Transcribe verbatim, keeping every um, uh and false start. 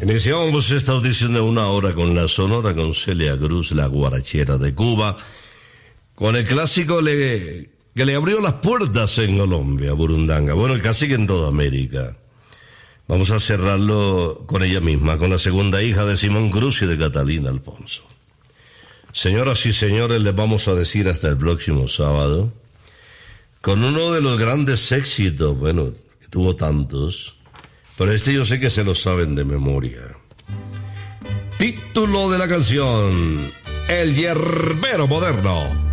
Iniciamos esta audición de una hora con la Sonora, con Celia Cruz, la guarachera de Cuba, con el clásico le, que le abrió las puertas en Colombia, Burundanga, bueno, casi que en toda América. Vamos a cerrarlo con ella misma, con la segunda hija de Simón Cruz y de Catalina Alfonso. Señoras y señores, les vamos a decir hasta el próximo sábado, con uno de los grandes éxitos, bueno, que tuvo tantos, pero este yo sé que se lo saben de memoria. Título de la canción: El Yerbero Moderno.